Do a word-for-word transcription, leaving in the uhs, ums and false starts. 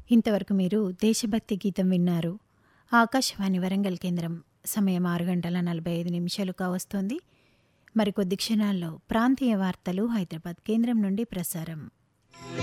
ఇంతవరకు మీరు దేశభక్తి గీతం విన్నారు. ఆకాశవాణి వరంగల్ కేంద్రం. సమయం ఆరు గంటల నలభై ఐదు నిమిషాలు కావస్తోంది. మరికొద్ది క్షణాల్లో ప్రాంతీయ వార్తలు హైదరాబాద్ కేంద్రం నుండి ప్రసారం.